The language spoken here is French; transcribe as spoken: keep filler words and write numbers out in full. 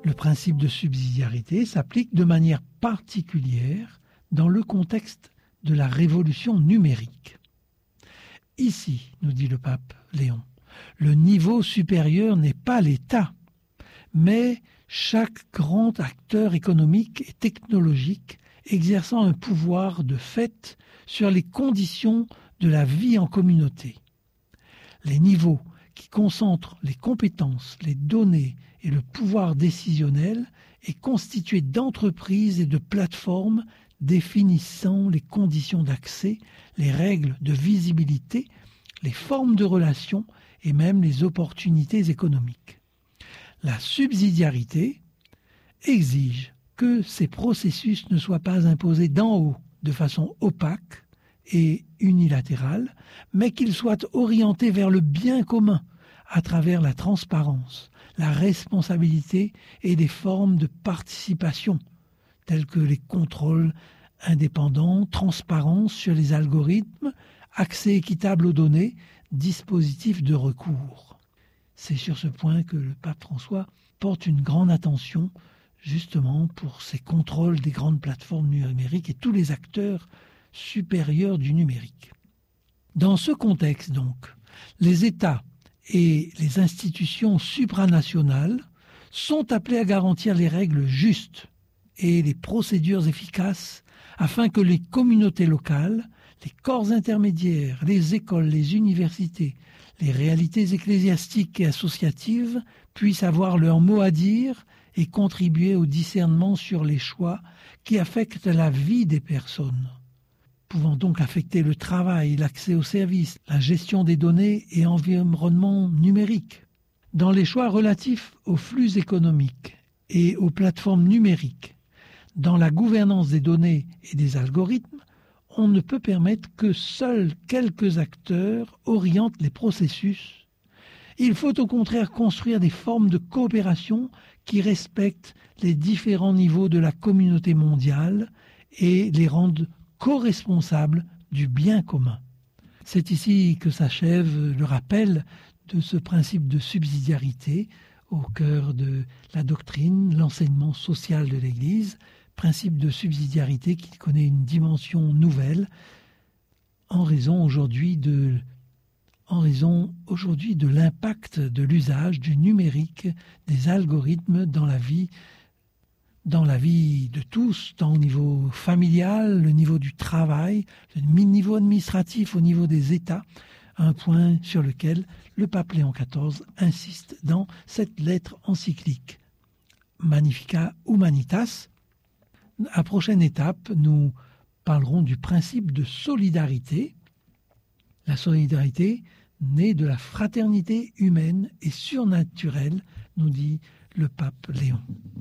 Le principe de subsidiarité s'applique de manière particulière dans le contexte de la révolution numérique. Ici, nous dit le pape Léon, le niveau supérieur n'est pas l'État, mais chaque grand acteur économique et technologique exerçant un pouvoir de fait sur les conditions de la vie en communauté. Les niveaux qui concentrent les compétences, les données et le pouvoir décisionnel est constitué d'entreprises et de plateformes définissant les conditions d'accès, les règles de visibilité, les formes de relations et même les opportunités économiques. La subsidiarité exige que ces processus ne soient pas imposés d'en haut de façon opaque et unilatérale, mais qu'ils soient orientés vers le bien commun à travers la transparence, la responsabilité et des formes de participation, telles que les contrôles indépendants, transparence sur les algorithmes, accès équitable aux données, dispositifs de recours. C'est sur ce point que le pape François porte une grande attention justement pour ces contrôles des grandes plateformes numériques et tous les acteurs supérieurs du numérique. Dans ce contexte donc, les États et les institutions supranationales sont appelés à garantir les règles justes et les procédures efficaces afin que les communautés locales, les corps intermédiaires, les écoles, les universités, les réalités ecclésiastiques et associatives puissent avoir leur mot à dire et contribuer au discernement sur les choix qui affectent la vie des personnes, pouvant donc affecter le travail, l'accès aux services, la gestion des données et environnement numérique. Dans les choix relatifs aux flux économiques et aux plateformes numériques, dans la gouvernance des données et des algorithmes, on ne peut permettre que seuls quelques acteurs orientent les processus. Il faut au contraire construire des formes de coopération qui respectent les différents niveaux de la communauté mondiale et les rendent co-responsables du bien commun. C'est ici que s'achève le rappel de ce principe de subsidiarité au cœur de la doctrine, l'enseignement social de l'Église, principe de subsidiarité qui connaît une dimension nouvelle en raison aujourd'hui de, en raison aujourd'hui de l'impact de l'usage du numérique, des algorithmes dans la vie, dans la vie de tous, tant au niveau familial, le niveau du travail, le niveau administratif au niveau des États, un point sur lequel le pape Léon quatorze insiste dans cette lettre encyclique Magnificat Humanitas. À prochaine étape, nous parlerons du principe de solidarité. La solidarité née de la fraternité humaine et surnaturelle, nous dit le pape Léon.